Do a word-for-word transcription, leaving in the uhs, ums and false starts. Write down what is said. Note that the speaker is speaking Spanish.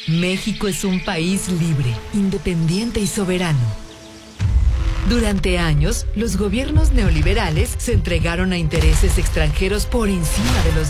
México es un país libre, independiente y soberano. Durante años, los gobiernos neoliberales se entregaron a intereses extranjeros por encima de los